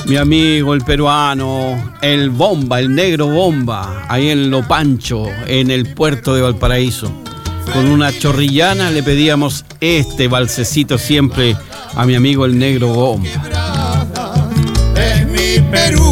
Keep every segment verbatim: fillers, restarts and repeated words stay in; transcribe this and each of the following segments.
Mi amigo, el peruano, el Bomba, el negro Bomba, ahí en Lo Pancho, en el puerto de Valparaíso. Con una chorrillana le pedíamos este balsecito siempre a mi amigo el negro Bomba. Es mi Perú.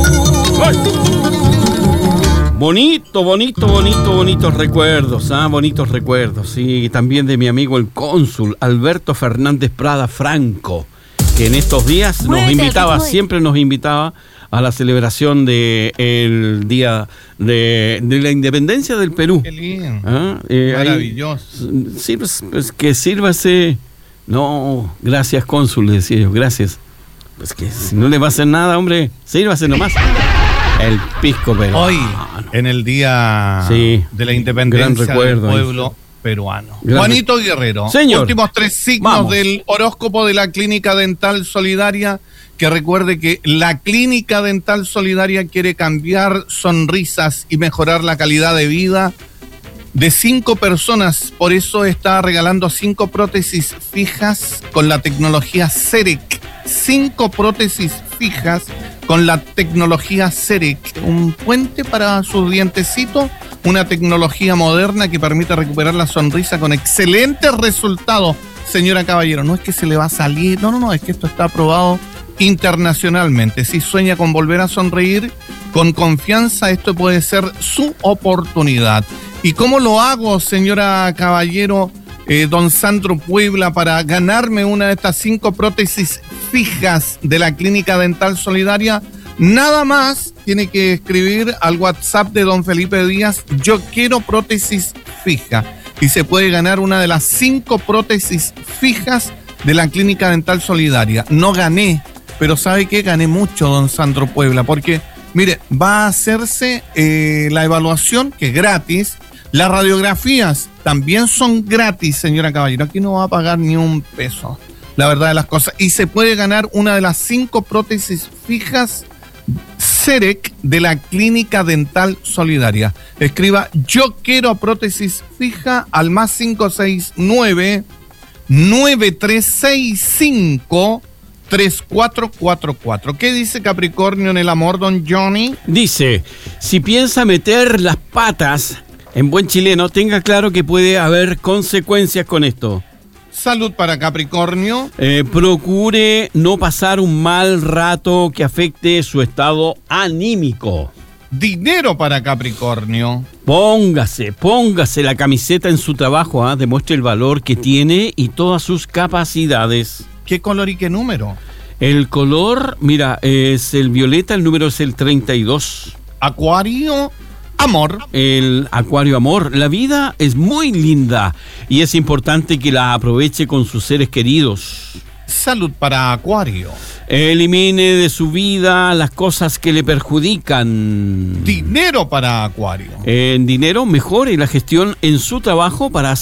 Bonito, bonito, bonito, bonitos recuerdos, ¿ah? Bonitos recuerdos, sí, también de mi amigo el cónsul Alberto Fernández Prada Franco, que en estos días nos invitaba, siempre nos invitaba a la celebración del Día de, de la Independencia del Perú. Qué lindo. ¿Ah? Eh, Maravilloso. Ahí, sí, pues, pues que sírvase. No, gracias, cónsul, le decía yo, gracias. Pues que si no le va a hacer nada, hombre, sírvase nomás. El pisco peruano. Hoy, en el Día sí, de la Independencia gran recuerdo, del pueblo peruano. Gran Juanito Guerrero, señor, últimos tres signos vamos. del horóscopo de la Clínica Dental Solidaria. Que recuerde que la Clínica Dental Solidaria quiere cambiar sonrisas y mejorar la calidad de vida de cinco personas. Por eso está regalando cinco prótesis fijas con la tecnología CEREC. Cinco prótesis fijas con la tecnología CEREC. Un puente para sus dientecitos. Una tecnología moderna que permite recuperar la sonrisa con excelentes resultados. Señora Caballero, no es que se le va a salir. No, no, no, es que esto está aprobado internacionalmente. Si sueña con volver a sonreír con confianza, esto puede ser su oportunidad. ¿Y cómo lo hago, señora Caballero, eh, don Sandro Puebla, para ganarme una de estas cinco prótesis fijas de la Clínica Dental Solidaria? Nada más tiene que escribir al WhatsApp de don Felipe Díaz: yo quiero prótesis fija, y se puede ganar una de las cinco prótesis fijas de la Clínica Dental Solidaria. No gané, pero ¿sabe qué? Gané mucho, don Sandro Puebla, porque, mire, va a hacerse eh, la evaluación, que es gratis. Las radiografías también son gratis, señora Caballero. Aquí no va a pagar ni un peso, la verdad de las cosas. Y se puede ganar una de las cinco prótesis fijas CEREC de la Clínica Dental Solidaria. Escriba: yo quiero prótesis fija al más cinco seis nueve, nueve tres seis cinco, tres cuatro cuatro cuatro. ¿Qué dice Capricornio en el amor, don Johnny? Dice, si piensa meter las patas en buen chileno, tenga claro que puede haber consecuencias con esto. Salud para Capricornio. Eh, procure no pasar un mal rato que afecte su estado anímico. Dinero para Capricornio. Póngase, póngase la camiseta en su trabajo, ¿eh? Demuestre el valor que tiene y todas sus capacidades. ¿Qué color y qué número? El color, mira, es el violeta, el número es el treinta y dos. Acuario, amor. El Acuario, amor. La vida es muy linda y es importante que la aproveche con sus seres queridos. Salud para Acuario. Elimine de su vida las cosas que le perjudican. Dinero para Acuario. En dinero, mejore la gestión en su trabajo para